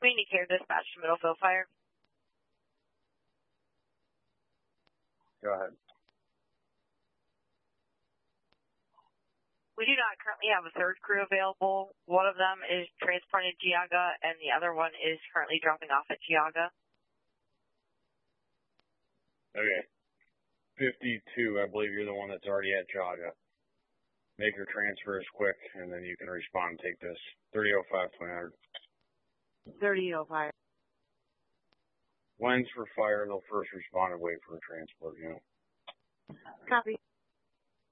Community Care Dispatch to Middlefield Fire. Go ahead. We do not currently have a third crew available. One of them is transporting to Geauga, and the other one is currently dropping off at Geauga. Okay. 52, I believe you're the one that's already at Geauga. Make your transfers quick, and then you can respond and take this. 3005, 200. 3005. When's for fire, they'll first respond and wait for a transport unit. Copy.